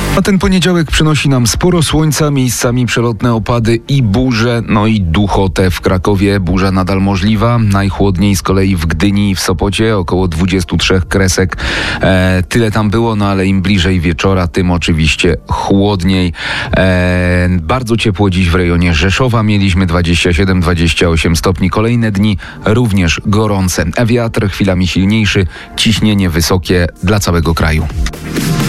A ten poniedziałek przynosi nam sporo słońca, miejscami przelotne opady i burze, no i duchotę w Krakowie. Burza nadal możliwa, najchłodniej z kolei w Gdyni i w Sopocie, około 23 kresek. Tyle tam było, no ale im bliżej wieczora, tym oczywiście chłodniej. Bardzo ciepło dziś w rejonie Rzeszowa, mieliśmy 27-28 stopni. Kolejne dni również gorące. Wiatr chwilami silniejszy, ciśnienie wysokie dla całego kraju.